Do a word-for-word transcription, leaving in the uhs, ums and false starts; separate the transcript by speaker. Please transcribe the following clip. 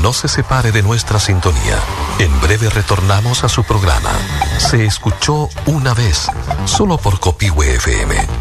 Speaker 1: no se separe de nuestra sintonía. En breve retornamos a su programa. Se escuchó una vez, solo por Copihue F M.